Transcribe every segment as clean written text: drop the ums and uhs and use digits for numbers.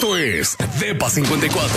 Esto es Depa 54.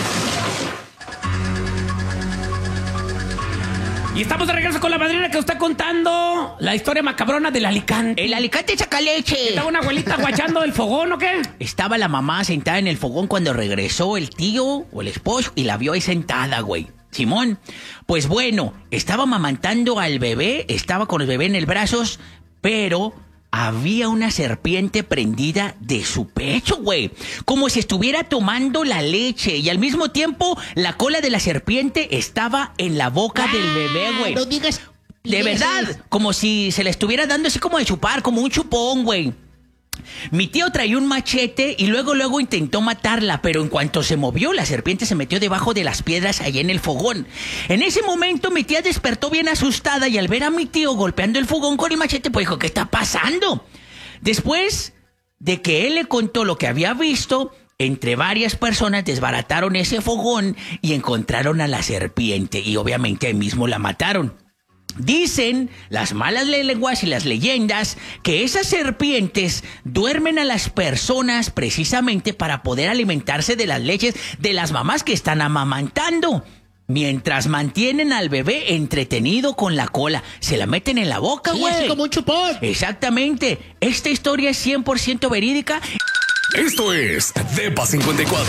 Y estamos de regreso con la madrina que os está contando la historia macabrona del Alicante. El Alicante saca leche. ¿Estaba una abuelita guachando el fogón o qué? Estaba la mamá sentada en el fogón cuando regresó el tío o el esposo y la vio ahí sentada, güey. Simón, pues bueno, estaba amamantando al bebé, estaba con el bebé en el brazos, pero había una serpiente prendida de su pecho, güey. Como si estuviera tomando la leche y al mismo tiempo la cola de la serpiente estaba en la boca del bebé, güey. No digas... De verdad, como si se le estuviera dando así como de chupar, como un chupón, güey. Mi tío traía un machete y luego intentó matarla, pero en cuanto se movió, la serpiente se metió debajo de las piedras allá en el fogón. En ese momento mi tía despertó bien asustada y al ver a mi tío golpeando el fogón con el machete, pues dijo, ¿qué está pasando? Después de que él le contó lo que había visto, entre varias personas desbarataron ese fogón y encontraron a la serpiente y obviamente ahí mismo la mataron. Dicen las malas lenguas y las leyendas que esas serpientes duermen a las personas precisamente para poder alimentarse de las leches de las mamás que están amamantando. Mientras mantienen al bebé entretenido con la cola, se la meten en la boca, güey. Sí, así como un chupón. Exactamente. Esta historia es 100% verídica. Esto es Depa 54.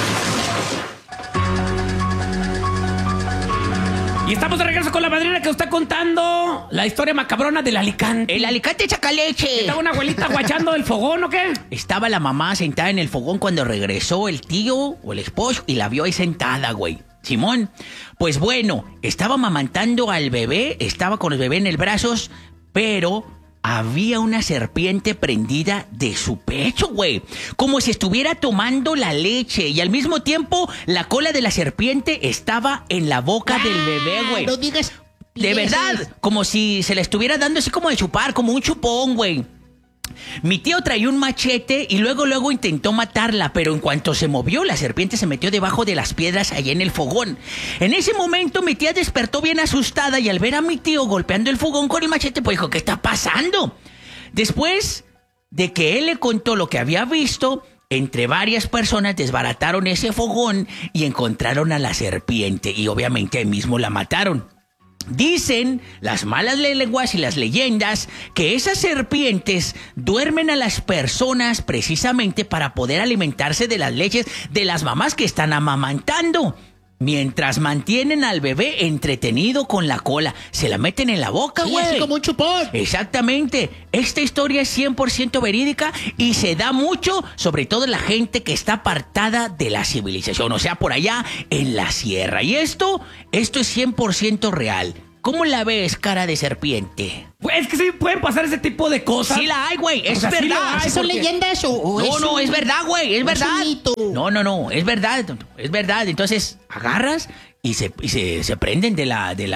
Y estamos de regreso con la madrina que os está contando la historia macabrona del Alicante. El Alicante saca leche. ¿Estaba una abuelita guachando el fogón o qué? Estaba la mamá sentada en el fogón cuando regresó el tío o el esposo y la vio ahí sentada, güey. Simón, pues bueno, estaba amamantando al bebé, estaba con el bebé en el brazos, pero había una serpiente prendida de su pecho, güey. Como si estuviera tomando la leche y al mismo tiempo la cola de la serpiente estaba en la boca del bebé, güey. No digas... De verdad, como si se le estuviera dando así como de chupar, como un chupón, güey. Mi tío traía un machete y luego intentó matarla, pero en cuanto se movió, la serpiente se metió debajo de las piedras allá en el fogón. En ese momento mi tía despertó bien asustada y al ver a mi tío golpeando el fogón con el machete, pues dijo, ¿qué está pasando? Después de que él le contó lo que había visto, entre varias personas desbarataron ese fogón y encontraron a la serpiente y obviamente ahí mismo la mataron. Dicen las malas lenguas y las leyendas que esas serpientes duermen a las personas precisamente para poder alimentarse de las leches de las mamás que están amamantando. Mientras mantienen al bebé entretenido con la cola, se la meten en la boca, Sí, güey. así como un chupón. Exactamente. Esta historia es 100% verídica y se da mucho, sobre todo en la gente que está apartada de la civilización, o sea, por allá en la sierra. Y esto es 100% real. ¿Cómo la ves, cara de serpiente? Pues es que sí pueden pasar ese tipo de cosas. Sí la hay, güey, es O sea, sí verdad. la hay. ¿Son porque- leyendas o No, es verdad, güey, es es verdad. un mito? No, es verdad, tonto, es verdad. Entonces, agarras y se prenden del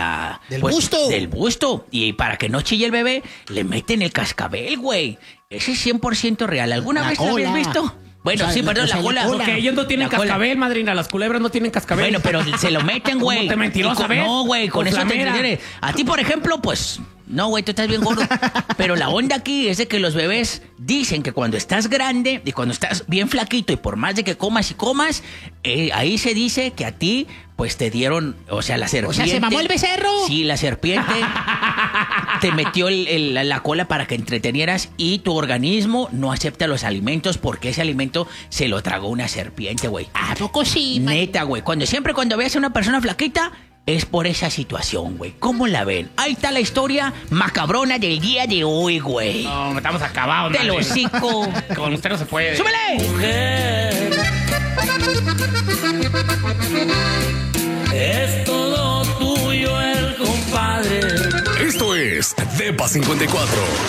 busto. Del busto. Y para que no chille el bebé, le meten el cascabel, güey. Ese es 100% real. ¿Alguna La vez lo habías cola. visto? Bueno, O sea, sí, perdón, o sea, la la cola. cola. Porque ellos no tienen La cola. cascabel, madrina. Las culebras no tienen cascabel. Bueno, pero se lo meten, güey. ¿Cómo te mentirosa, Y con- ves? No, güey, con Con eso te flamera. entretienes. A ti, por ejemplo, pues... No, güey, tú estás bien gordo. Pero la onda aquí es de que los bebés dicen que cuando estás grande y cuando estás bien flaquito y por más de que comas y comas, ahí se dice que a ti, pues te dieron, o sea, la serpiente... O sea, ¿se mamó el becerro? Sí, la serpiente te metió la cola para que entretenieras y tu organismo no acepta los alimentos porque ese alimento se lo tragó una serpiente, güey. ¿A poco sí? man? Neta, güey. Siempre cuando veas a una persona flaquita, es por esa situación, güey. ¿Cómo la ven? Ahí está la historia macabrona del día de hoy, güey. No, estamos acabados, Del madrina. hocico. Con usted no se puede. ¡Súbele! Es todo tuyo el compadre. Esto es Depa 54.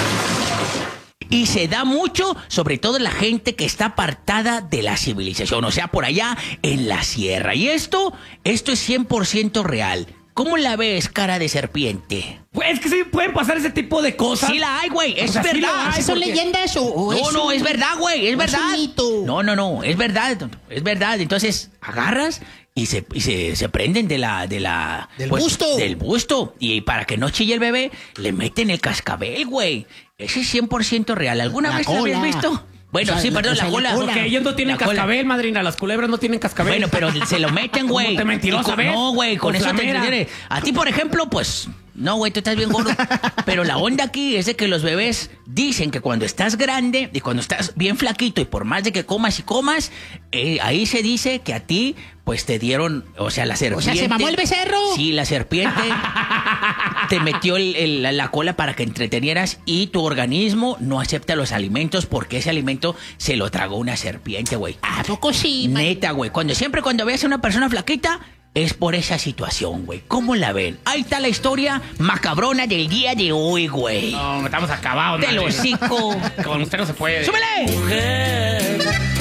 Y se da mucho, sobre todo en la gente que está apartada de la civilización, o sea, por allá en la sierra. Y esto es 100% real. ¿Cómo la ves, cara de serpiente? Pues es que sí pueden pasar ese tipo de cosas. Sí la hay, güey, es O sea, sí verdad. la hay. ¿Son porque- leyendas o No, es verdad, güey, es o es un verdad. mito? No, es verdad, tonto, es verdad. Entonces, agarras y se prenden del busto. Del busto. Y para que no chille el bebé, le meten el cascabel, güey. Ese es 100% real. ¿Alguna La vez lo habías cola. visto? Bueno, O sea, sí, perdón, la cola. Porque ellos no tienen La cola. cascabel, madrina. Las culebras no tienen cascabel. Bueno, pero se lo meten, güey. ¿Cómo te mentirosa, Y con- ves? No, güey, con Pues eso la te mera. entretienes. A ti, por ejemplo, pues... No, güey, tú estás bien gordo. Pero la onda aquí es de que los bebés dicen que cuando estás grande y cuando estás bien flaquito y por más de que comas y comas, ahí se dice que a ti, pues te dieron, o sea, la serpiente... ¿se mamó el becerro? Sí, la serpiente te metió la cola para que entretenieras y tu organismo no acepta los alimentos porque ese alimento se lo tragó una serpiente, güey. ¿A poco sí, man? Neta, güey. Siempre cuando veas a una persona flaquita, es por esa situación, güey. ¿Cómo la ven? Ahí está la historia macabrona del día de hoy, güey. No, estamos acabados, Del madrina. hocico. Con usted no se puede. ¡Súbele! Mujer,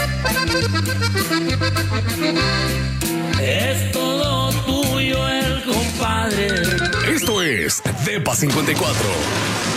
es todo tuyo el compadre. Esto es Depa 54.